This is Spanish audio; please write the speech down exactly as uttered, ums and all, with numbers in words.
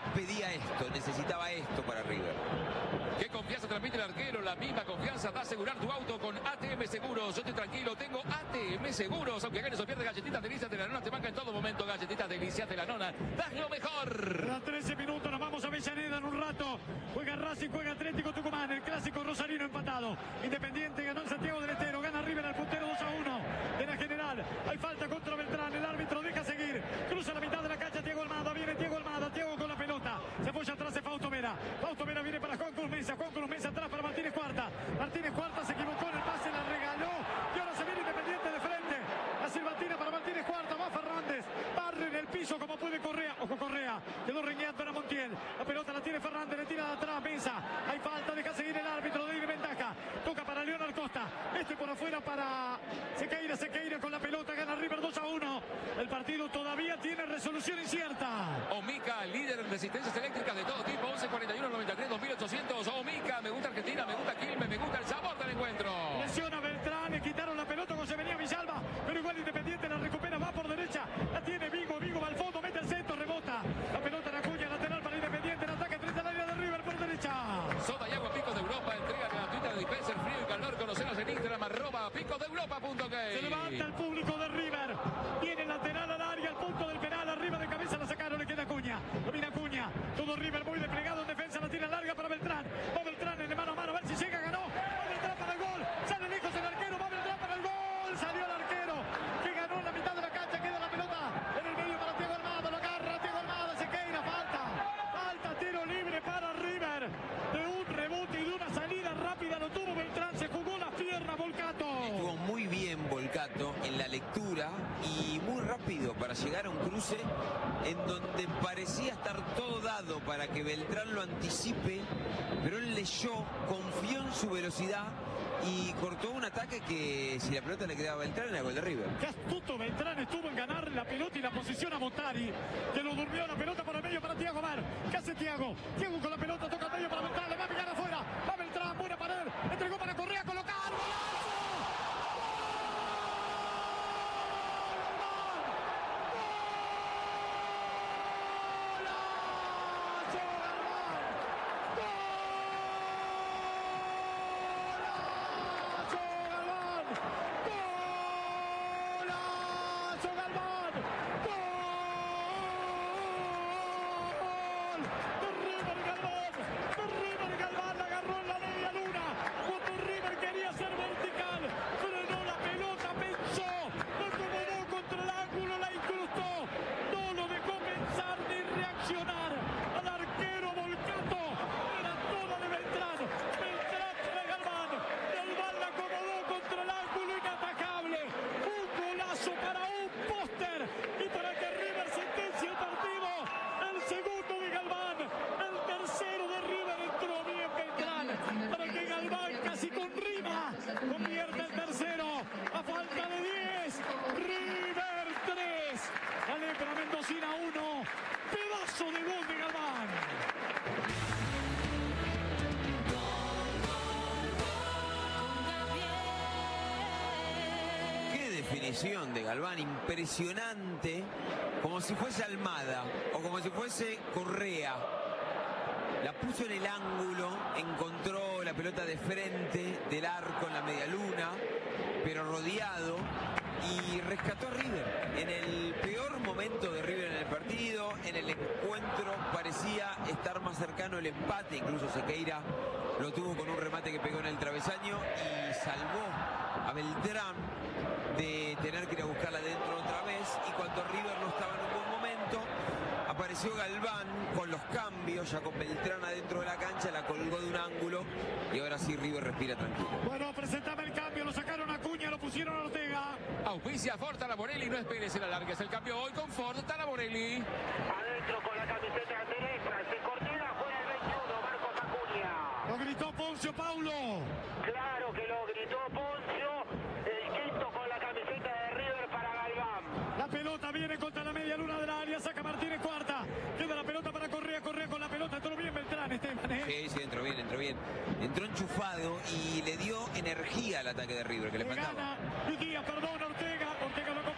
pedía esto, necesitaba esto para River. ¿Qué confianza transmite el arquero? La misma confianza da asegurar tu auto con A T M Seguros. Yo estoy tranquilo, tengo A T M Seguros. Aunque ganes o pierdas, galletitas delicias de la nona te banca en todo momento. Galletitas delicias de la nona, das lo mejor. A trece minutos nos vamos a Avellaneda en un rato. Juega Racing, juega Atlético Tucumán. El clásico rosarino empatado. Independiente ganó en Santiago del Estero. Gana River al puntero dos a uno. De la general. Hay falta contra Beltrán. El árbitro deja seguir. Cruza la mitad de la cancha Thiago Almada. Viene Thiago Almada. Thiago con la pelota. Se apoya atrás de Fausto Vera. Fausto Vera viene para Juan Cruz Mesa. Juan Cruz Mesa atrás para Martínez Cuarta. Martínez Cuarta se equivocó en el pase. La regaló. Y ahora se viene Independiente de frente. La silbatina para Martínez Cuarta. Va Fernández. Barre en el piso como puede Correa. Ojo Correa. Quedó reñando a Montiel. La pelota la tiene Fernández. Le tira de atrás. Mesa. Hay falta. Deja seguir el árbitro. De ir ventaja. Toca para Leonard Costa. Este por afuera para Sequeira. Sequeira con la pelota. Gana River dos a uno. El partido todavía tiene resolución incierta. Omica, líder en resistencias eléctricas de todo tipo. once cuarenta y uno noventa y tres dos mil ochocientos. Omica, me gusta Argentina, me gusta Quilmes, me gusta el sabor del encuentro. Lesiona Beltrán. Le quitaron la pelota cuando se venía Villalba. Pero igual Independiente la recupera. Va por derecha. La tiene Vigo. Vigo va al fondo. Mete el centro. Rebota. La pelota en Acuña. Lateral para Independiente. El ataque frente al área de River por derecha. Soda y agua Picos de Europa. Entrega gratuita de dispenser frío y calor. Conocenos en Instagram. Arroba picosdeeuropa punto k. Se levanta el público de River. Viene el lateral al área. Al punto del penal. Arriba de cabeza la sacaron. Le queda Acuña. Domina Acuña. Todo River muy desplegado en defensa. La tira larga para Beltrán. Va Beltrán en el mano a mano. A ver si llega. Ganó. Va Beltrán para el gol. Sale lejos el arquero. Va Beltrán para el gol. Salió el arquero. Que ganó en la mitad de la cancha. Queda la pelota en el medio para Thiago Almada. Lo agarra Thiago Almada. Sequeira. Falta. Falta. Tiro libre para River. De un rebote y de una salida rápida. Lo tuvo Beltrán. Se jugó las piernas Volcato. Estuvo muy bien Volcato en la lectura y muy rápido para llegar a un cruce en donde parecía estar todo dado para que Beltrán lo anticipe, pero él leyó, confió en su velocidad y cortó un ataque que si la pelota le quedaba a Beltrán era gol de River. Qué astuto Beltrán estuvo en ganar la pelota y la posición a Montari, que lo durmió la pelota por el medio para Thiago Mar. ¿Qué hace Thiago? Thiago con la pelota toca el medio para Beltrán, le va a pegar afuera. Va Beltrán, buena pared, entregó para Correa, colocar. Convierte el tercero a falta de diez. River tres. La Lepra Mendocina uno. Pedazo de gol de Galván. Qué definición de Galván, impresionante, como si fuese Almada o como si fuese Correa. La puso en el ángulo, encontró la pelota de frente del arco en la media luna, pero rodeado, y rescató a River. En el peor momento de River en el partido, en el encuentro parecía estar más cercano el empate, incluso Sequeira lo tuvo con un remate que pegó en el travesaño y salvó a Beltrán de tener que ir a buscarla dentro otra vez, y cuando River no estaba en un buen momento, apareció Galván con los cambios, ya con Beltrán adentro de la cancha, la colgó de un ángulo y ahora sí River respira tranquilo. Bueno, presentame el cambio, lo sacaron a Acuña, lo pusieron a Ortega. Auspicia Ford Talamorelli, no esperes el alargue, es el cambio hoy con Ford Talamorelli. Adentro con la camiseta de Teresa, se cortina fuera el veintiuno, Marcos Acuña. Lo gritó Poncio Paulo. Claro que lo gritó Poncio, el quinto con la camiseta de River para Galván. La pelota viene contra la media luna del área, saca Martínez Cuarta. Queda la pelota para Correa, Correa con la pelota, entró bien Beltrán, Esteban, ¿eh? Sí, sí, entró bien, entró bien. Entró enchufado y le dio energía al ataque de River, que le Le faltaba. gana, y Díaz, perdón, Ortega, Ortega lo